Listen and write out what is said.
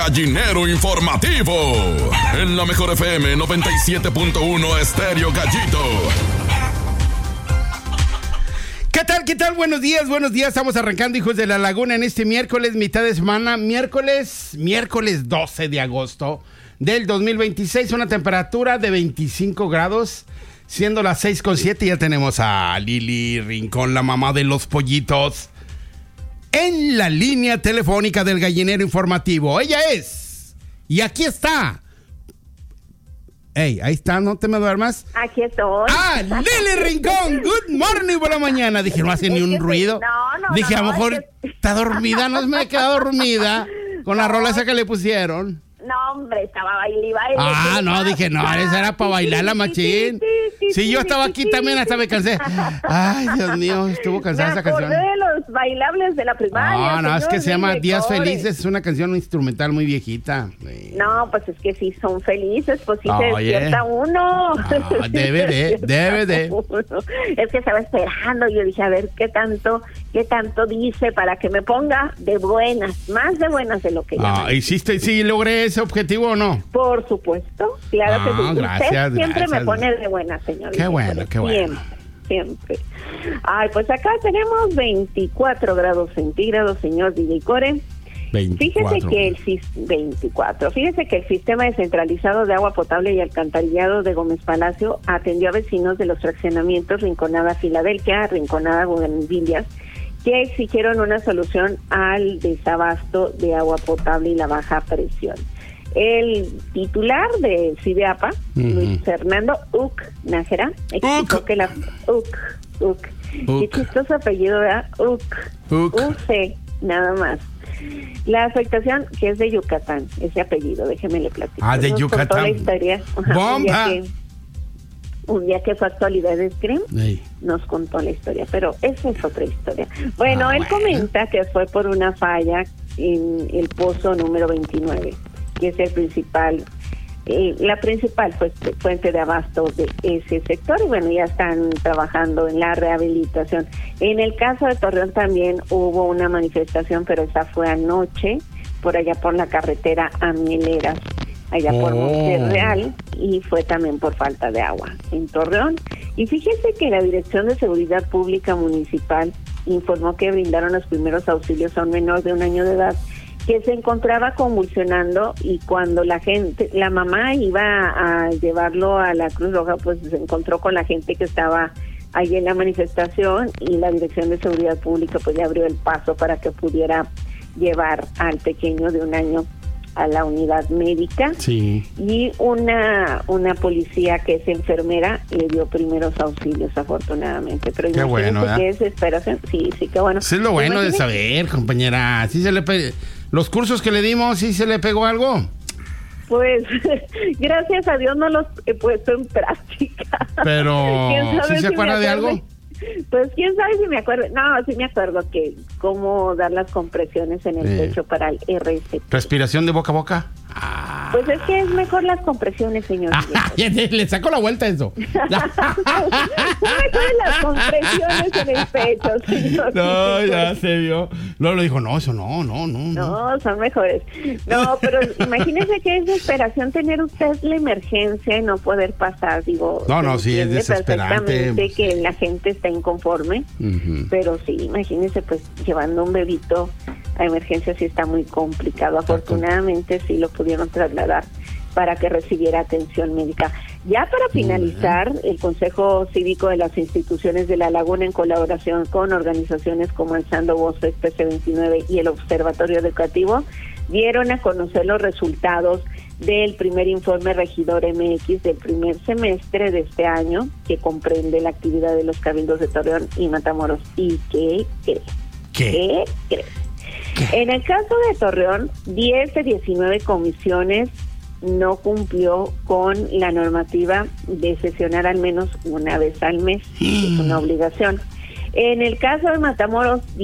Gallinero informativo. En la Mejor FM 97.1 Estéreo Gallito. ¿Qué tal? ¿Qué tal? Buenos días. Estamos arrancando, hijos de la laguna, en este miércoles, mitad de semana. Miércoles 12 de agosto del 2026. Una temperatura de 25 grados. Siendo las 6:07, ya tenemos a Lili Rincón, la mamá de los pollitos, en la línea telefónica del Gallinero Informativo. Ella es, y aquí está. Hey, ahí está, no te me duermas. Aquí estoy. ¡Ah, Lili Rincón! Good morning por la mañana. Dije, no hace ni un ruido. Dije, a lo mejor está dormida, no me he quedado dormida con la rola esa que le pusieron. No, hombre, estaba baile. No, dije, no, esa era para bailar la machín. Sí, yo estaba aquí también, hasta me cansé. Ay, Dios mío, estuvo cansada esa canción. Me acordé de los bailables de la primaria. No, es que se llama Días Felices, es una canción instrumental muy viejita. No, pues es que sí son felices, pues sí se despierta uno. Debe de. Es que estaba esperando, yo dije, a ver, ¿qué tanto dice para que me ponga de buenas, más de buenas de lo que ya. ¿Hiciste, sí logré ese objetivo o no? Por supuesto, claro que sí. Gracias, Usted siempre me pone de buenas, señor. Qué bueno. Siempre. Ay, pues acá tenemos 24 grados centígrados, señor DJ Core. 24. Fíjese que el sistema descentralizado de agua potable y alcantarillado de Gómez Palacio atendió a vecinos de los fraccionamientos Rinconada Filadelfia, Rinconada Bugambilias, que exigieron una solución al desabasto de agua potable y la baja presión. El titular de CIDEAPA, Luis Fernando Uc Nájera, explicó que la Uc. Qué chistoso apellido, ¿verdad? UC, nada más. La afectación, que es de Yucatán, ese apellido, déjeme le platico. De Yucatán. Contó la historia. ¡Bomba! Un día que fue Actualidades Scream, nos contó la historia, pero esa es otra historia. Bueno, él comenta que fue por una falla en el pozo número 29, que es la principal fuente de abasto de ese sector, y bueno, ya están trabajando en la rehabilitación. En el caso de Torreón también hubo una manifestación, pero esa fue anoche, por allá por la carretera a Mieleras, allá por Monterreal, y fue también por falta de agua en Torreón. Y fíjese que la Dirección de Seguridad Pública Municipal informó que brindaron los primeros auxilios a un menor de 1 año de edad que se encontraba convulsionando, y cuando la mamá iba a llevarlo a la Cruz Roja, pues se encontró con la gente que estaba ahí en la manifestación, y la Dirección de Seguridad Pública pues ya abrió el paso para que pudiera llevar al pequeño de 1 año a la unidad médica. Sí. Y una policía que es enfermera le dio primeros auxilios, afortunadamente. Pero qué bueno, qué desesperación. Sí, qué bueno. Eso es lo bueno de saber, compañera. ¿Sí se le los cursos que le dimos, sí se le pegó algo? Pues, gracias a Dios no los he puesto en práctica. Pero, ¿sí se acuerda de algo? Pues quién sabe si me acuerdo. No, sí me acuerdo que cómo dar las compresiones en el pecho para el RCP. ¿Respiración de boca a boca? Pues es que es mejor las compresiones, señor. Le saco la vuelta a eso. Son mejores las compresiones en el pecho, señor. No, ya se vio. Luego le dijo, no, eso no. No, son mejores. No, pero imagínese qué es desesperación tener usted la emergencia y no poder pasar, digo. No, sí, es desesperante. Perfectamente que la gente está inconforme, pero sí, imagínese pues llevando un bebito a emergencia sí está muy complicado. Afortunadamente sí lo pudieron trasladar para que recibiera atención médica. Ya para finalizar, el Consejo Cívico de las Instituciones de La Laguna, en colaboración con organizaciones como Alzando Voces, PC29 y el Observatorio Educativo, dieron a conocer los resultados del primer informe Regidor MX del primer semestre de este año, que comprende la actividad de los cabildos de Torreón y Matamoros. ¿Y qué cree? ¿Qué cree? En el caso de Torreón, 10 de 19 comisiones no cumplió con la normativa de sesionar al menos una vez al mes. Es una obligación. En el caso de Matamoros,